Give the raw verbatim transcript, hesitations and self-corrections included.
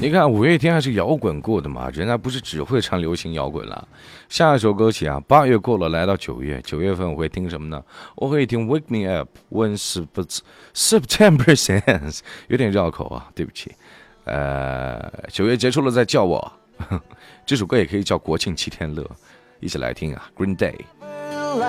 你看五月天还是摇滚过的嘛，人家不是只会唱流行摇滚了。下一首歌曲啊，八月过了，来到九月，九月份我会听什么呢？我会听 Wake Me Up When September Ends， 有点绕口啊，对不起。呃，九月结束了再叫我，这首歌也可以叫国庆七天乐，一起来听啊 ，Green Day。